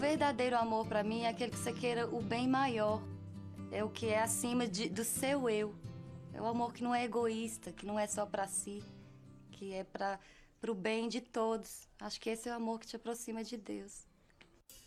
verdadeiro amor para mim é aquele que você queira o bem maior. É o que é acima do seu eu. É o amor que não é egoísta, que não é só para si, que é para o bem de todos. Acho que esse é o amor que te aproxima de Deus.